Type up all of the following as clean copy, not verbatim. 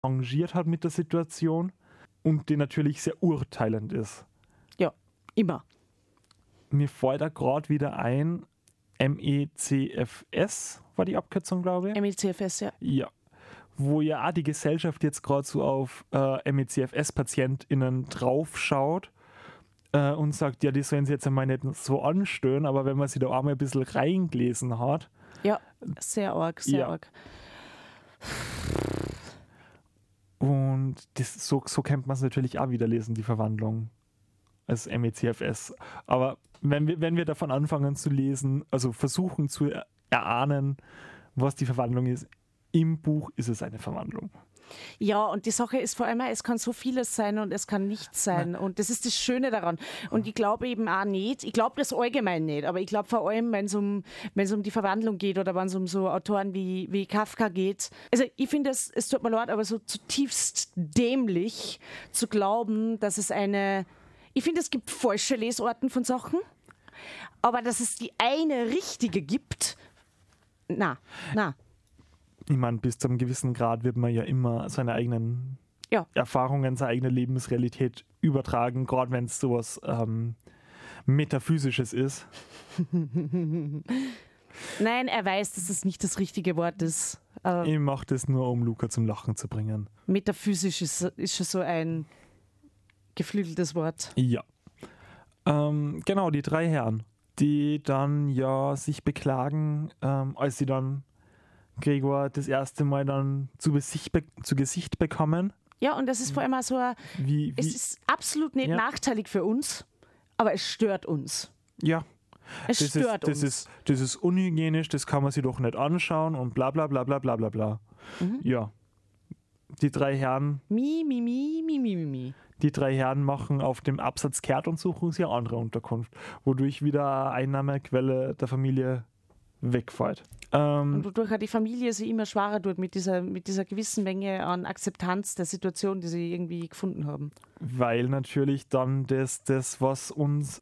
arrangiert hat mit der Situation und die natürlich sehr urteilend ist. Ja, immer. Mir fällt da gerade wieder ein, MECFS war die Abkürzung, glaube ich. MECFS, ja. Ja. Wo ja auch die Gesellschaft jetzt gerade so auf MECFS-PatientInnen draufschaut und sagt, ja, die sollen sie jetzt einmal nicht so anstellen, aber wenn man sich da einmal ein bisschen reingelesen hat. Ja, sehr arg, sehr arg. Und so kennt man es natürlich auch wieder lesen, die Verwandlung als MECFS. Aber wenn wir davon anfangen zu lesen, also versuchen zu erahnen, was die Verwandlung ist, im Buch ist es eine Verwandlung. Ja, und die Sache ist vor allem, es kann so vieles sein und es kann nichts sein. Und das ist das Schöne daran. Und ich glaube eben auch nicht, ich glaube das allgemein nicht, aber ich glaube vor allem, wenn es um die Verwandlung geht oder wenn es um so Autoren wie Kafka geht. Also ich finde es tut mir leid, aber so zutiefst dämlich zu glauben, dass es ich finde, es gibt falsche Lesorten von Sachen, aber dass es die eine richtige gibt, na. Ich meine, bis zu einem gewissen Grad wird man ja immer seine eigenen Erfahrungen, seine eigene Lebensrealität übertragen, gerade wenn es sowas Metaphysisches ist. Nein, er weiß, dass es nicht das richtige Wort ist. Ich mache das nur, um Luca zum Lachen zu bringen. Metaphysisch ist schon so ein geflügeltes Wort. Ja. Genau, die 3 Herren, die dann ja sich beklagen, als sie dann Gregor das erste Mal dann zu Gesicht bekommen. Ja, und das ist vor allem auch so es ist absolut nicht nachteilig für uns, aber es stört uns. Ja. Es stört uns. Das ist unhygienisch, das kann man sich doch nicht anschauen und bla bla bla bla bla bla bla. Ja. Die 3 Herren. Die 3 Herren machen auf dem Absatz kehrt und suchen sich eine andere Unterkunft, wodurch wieder eine Einnahmequelle der Familie wegfällt. Und wodurch auch die Familie sich immer schwerer tut mit dieser gewissen Menge an Akzeptanz der Situation, die sie irgendwie gefunden haben. Weil natürlich dann das was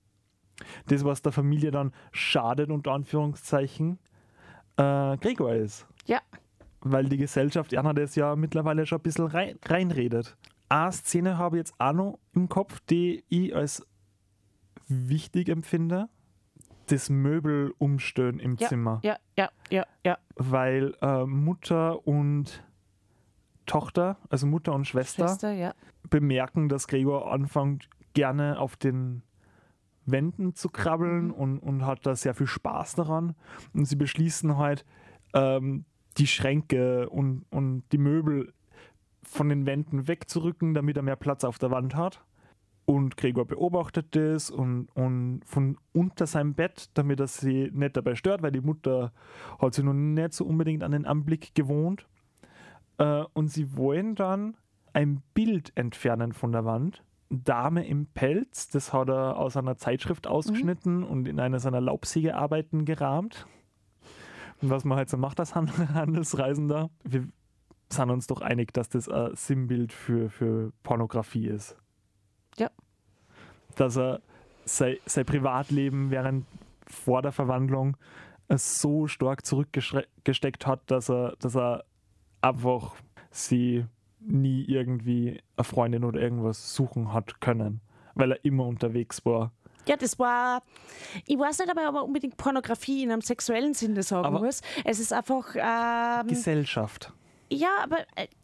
der Familie dann schadet, unter Anführungszeichen, Gregor ist. Ja. Weil die Gesellschaft Erna das ja mittlerweile schon ein bisschen reinredet. Eine Szene habe ich jetzt auch noch im Kopf, die ich als wichtig empfinde. Das Möbel umstellen im Zimmer. Ja. Weil Mutter und Tochter, also Mutter und Schwester bemerken, dass Gregor anfängt gerne auf den Wänden zu krabbeln und hat da sehr viel Spaß daran. Und sie beschließen halt, die Schränke und die Möbel von den Wänden wegzurücken, damit er mehr Platz auf der Wand hat. Und Gregor beobachtet das und von unter seinem Bett, damit er sie nicht dabei stört, weil die Mutter hat sich noch nicht so unbedingt an den Anblick gewohnt. Und sie wollen dann ein Bild entfernen von der Wand. Dame im Pelz, das hat er aus einer Zeitschrift ausgeschnitten und in einer seiner Laubsägearbeiten gerahmt. Und was man halt so macht als Handelsreisender, wir sind uns doch einig, dass das ein Sinnbild für Pornografie ist. Ja. Dass er sein Privatleben vor der Verwandlung so stark zurückgesteckt hat, dass er einfach sie nie irgendwie eine Freundin oder irgendwas suchen hat können, weil er immer unterwegs war. Ja, das war, ich weiß nicht, ob man unbedingt Pornografie in einem sexuellen Sinne sagen muss. Es ist einfach Gesellschaft. Ja, aber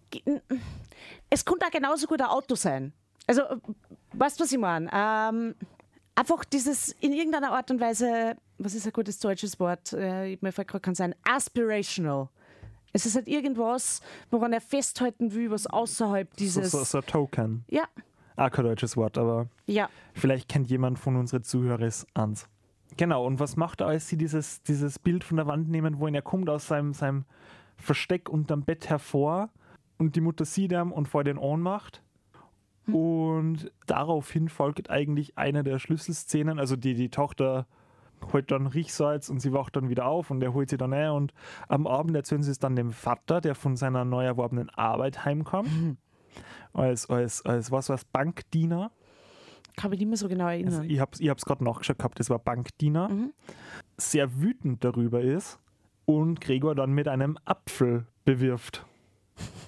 es könnte auch genauso gut ein Auto sein. Also, weißt du, was ich meine? Einfach dieses in irgendeiner Art und Weise, was ist ein gutes deutsches Wort? Mir fällt gerade kein sein, aspirational. Es ist halt irgendwas, woran er festhalten will, was außerhalb dieses... So ein Token. Ja. Auch kein deutsches Wort, aber vielleicht kennt jemand von unseren Zuhörern ans. Genau, und was macht er, als sie dieses Bild von der Wand nehmen, wohin er kommt aus seinem Versteck unterm Bett hervor und die Mutter sieht ihn und vor den Ohnmacht. Und daraufhin folgt eigentlich eine der Schlüsselszenen, also die Tochter holt dann Riechsalz und sie wacht dann wieder auf und er holt sie dann ein und am Abend erzählen sie es dann dem Vater, der von seiner neu erworbenen Arbeit heimkommt, als Bankdiener. Kann mich nicht mehr so genau erinnern. Also ich hab's gerade nachgeschaut gehabt, das war Bankdiener. Sehr wütend darüber ist und Gregor dann mit einem Apfel bewirft.